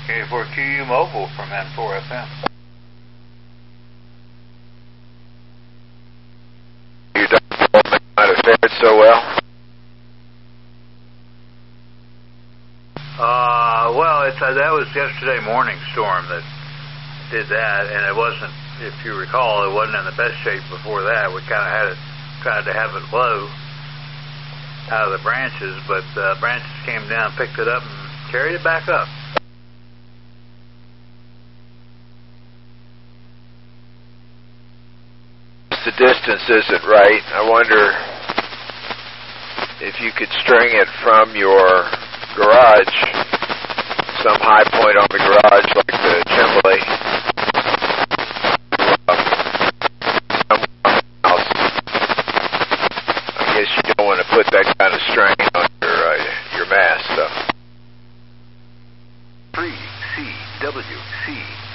K4QU Mobile from N4FM. You don't might have fared so well? Well, that was yesterday morning storm that did that, and it wasn't, if you recall, it wasn't in the best shape before that. We kind of tried to have it low out of the branches, but branches came down, picked it up, and carried it back up. The distance isn't right. I wonder if you could string it from your garage, some high point on the garage like the chimney, house. I guess you don't want to put that kind of strain on your mast, though. 3CWC